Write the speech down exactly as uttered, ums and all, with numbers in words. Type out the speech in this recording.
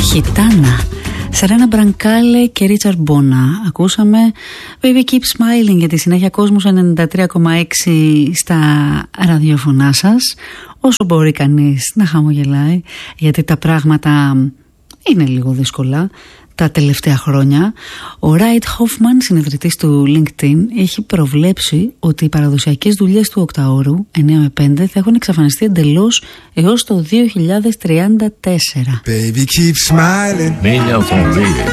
Χιτάνα, Σερένα Μπρανκάλε και Ρίτσαρντ Μπόνα. Ακούσαμε Baby Keep Smiling για τη συνέχεια Κόσμος ενενήντα τρία κόμμα έξι στα ραδιοφωνά σας. Όσο μπορεί κανείς να χαμογελάει, γιατί τα πράγματα είναι λίγο δύσκολα τα τελευταία χρόνια. Ο Ράιτ Χόφμαν, συνειδητής του LinkedIn, έχει προβλέψει ότι οι παραδοσιακές δουλειές του οκταώρου εννιά με πέντε θα έχουν εξαφανιστεί εντελώς έως το δύο χιλιάδες τριάντα τέσσερα. Baby, keep smiling.